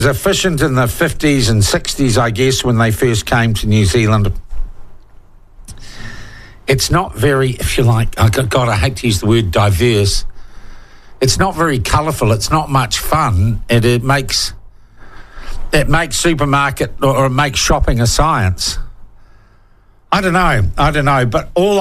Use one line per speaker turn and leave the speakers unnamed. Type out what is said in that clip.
efficient in the 50s and 60s, I guess, when they first came to New Zealand. It's not very, if you like, God, I hate to use the word diverse. It's not very colourful. It's not much fun. It makes supermarket or it makes shopping a science. I don't know, but all